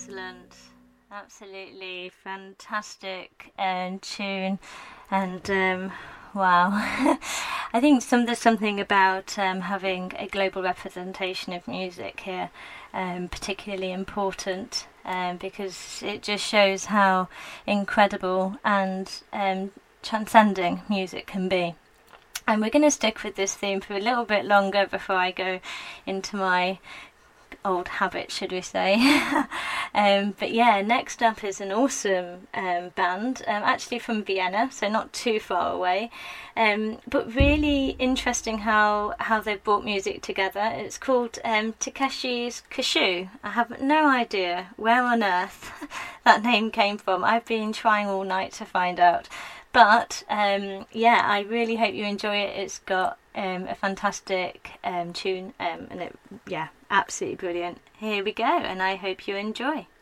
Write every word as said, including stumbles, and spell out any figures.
Excellent. Absolutely fantastic um, tune. And um, wow. I think some, there's something about um, having a global representation of music here um, particularly important um, because it just shows how incredible and um, transcending music can be. And we're going to stick with this theme for a little bit longer before I go into my old habit, should we say. um, but yeah, next up is an awesome um, band, um, actually from Vienna, so not too far away, um, but really interesting how, how they've brought music together. It's called um, Takeshi's Cashew. I have no idea where on earth that name came from. I've been trying all night to find out. But um, yeah, I really hope you enjoy it. It's got um, a fantastic um, tune um, and it, yeah, absolutely brilliant. Here we go, and I hope you enjoy.